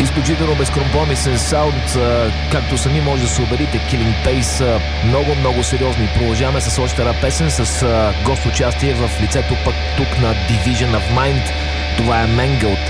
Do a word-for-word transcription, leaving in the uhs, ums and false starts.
Изключително безкомпромисен саунд, както сами може да се убедите. Killing Pace са много, много сериозни. Продължаваме с още една песен с гост участие в лицето пък тук на Division of Mind. Това е Mangled.